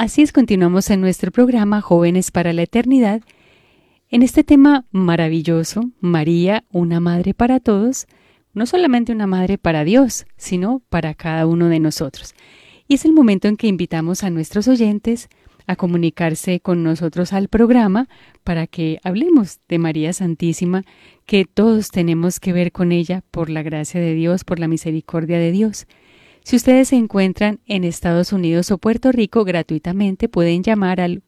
Así es, continuamos en nuestro programa Jóvenes para la Eternidad, en este tema maravilloso, María, una madre para todos, no solamente una madre para Dios, sino para cada uno de nosotros. Y es el momento en que invitamos a nuestros oyentes a comunicarse con nosotros al programa para que hablemos de María Santísima, que todos tenemos que ver con ella por la gracia de Dios, por la misericordia de Dios. Si ustedes se encuentran en Estados Unidos o Puerto Rico, gratuitamente pueden llamar al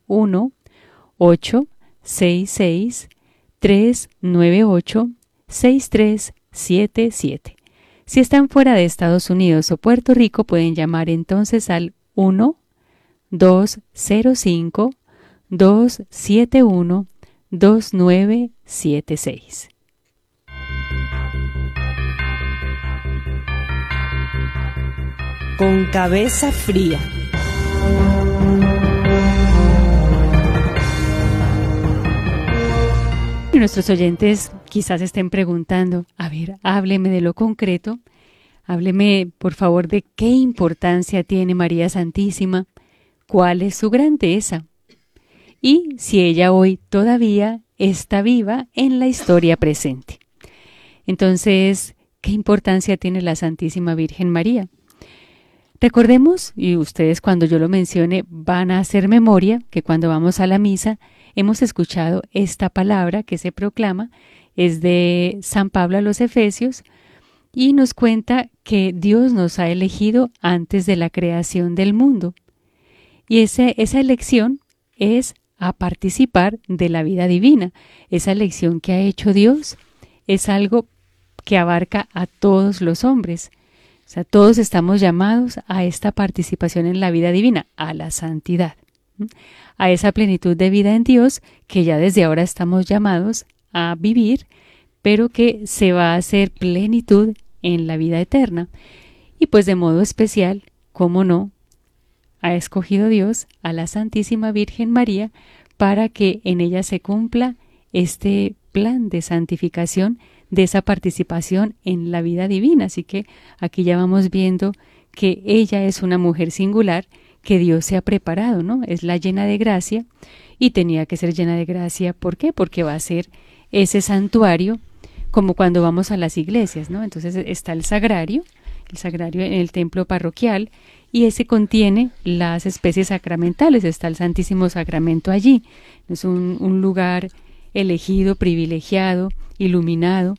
1-866-398-6377. Si están fuera de Estados Unidos o Puerto Rico, pueden llamar entonces al 1-205-271-2976. Con cabeza fría. Y nuestros oyentes quizás estén preguntando, a ver, hábleme de lo concreto, hábleme por favor de qué importancia tiene María Santísima, cuál es su grandeza y si ella hoy todavía está viva en la historia presente. Entonces, ¿qué importancia tiene la Santísima Virgen María? Recordemos, y ustedes cuando yo lo mencione van a hacer memoria, que cuando vamos a la misa hemos escuchado esta palabra que se proclama, es de San Pablo a los Efesios, y nos cuenta que Dios nos ha elegido antes de la creación del mundo. Y esa elección es a participar de la vida divina. Esa elección que ha hecho Dios es algo que abarca a todos los hombres. O sea, todos estamos llamados a esta participación en la vida divina, a la santidad, a esa plenitud de vida en Dios que ya desde ahora estamos llamados a vivir, pero que se va a hacer plenitud en la vida eterna. Y pues de modo especial, cómo no, ha escogido Dios a la Santísima Virgen María para que en ella se cumpla este plan de santificación, de esa participación en la vida divina. Así que aquí ya vamos viendo que ella es una mujer singular que Dios se ha preparado, ¿no? Es la llena de gracia y tenía que ser llena de gracia. ¿Por qué? Porque va a ser ese santuario como cuando vamos a las iglesias, ¿no? Entonces está el sagrario en el templo parroquial y ese contiene las especies sacramentales, está el Santísimo Sacramento allí. Es un lugar elegido, privilegiado, iluminado.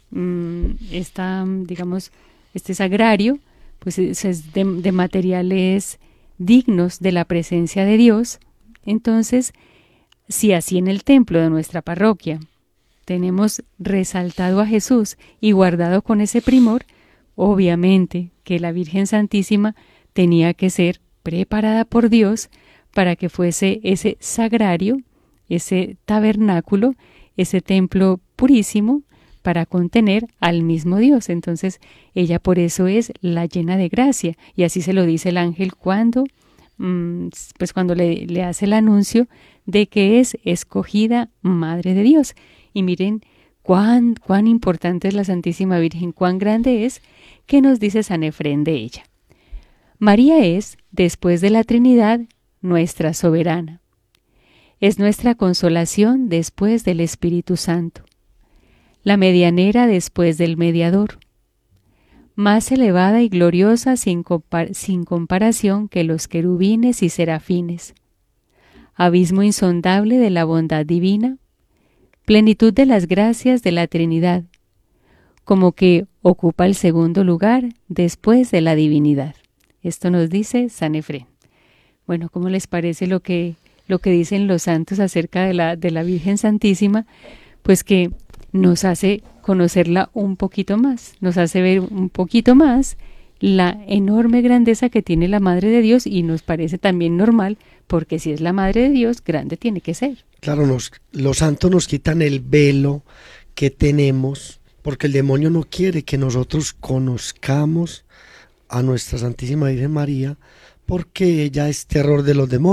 Este sagrario pues es de materiales dignos de la presencia de Dios. Entonces, si así en el templo de nuestra parroquia tenemos resaltado a Jesús y guardado con ese primor, obviamente que la Virgen Santísima tenía que ser preparada por Dios para que fuese ese sagrario, ese tabernáculo, ese templo purísimo para contener al mismo Dios. Entonces ella por eso es la llena de gracia y así se lo dice el ángel cuando le hace el anuncio de que es escogida Madre de Dios. Y miren cuán importante es la Santísima Virgen, cuán grande es, que nos dice San Efrén de ella. María es, después de la Trinidad, nuestra soberana. Es nuestra consolación después del Espíritu Santo, la medianera después del mediador, más elevada y gloriosa sin comparación que los querubines y serafines, abismo insondable de la bondad divina, plenitud de las gracias de la Trinidad, como que ocupa el segundo lugar después de la divinidad. Esto nos dice San Efrén. Bueno, ¿cómo les parece lo que dicen los santos acerca de la Virgen Santísima? Pues que nos hace conocerla un poquito más, nos hace ver un poquito más la enorme grandeza que tiene la Madre de Dios y nos parece también normal, porque si es la Madre de Dios, grande tiene que ser. Claro, los santos nos quitan el velo que tenemos, porque el demonio no quiere que nosotros conozcamos a nuestra Santísima Virgen María, porque ella es terror de los demonios.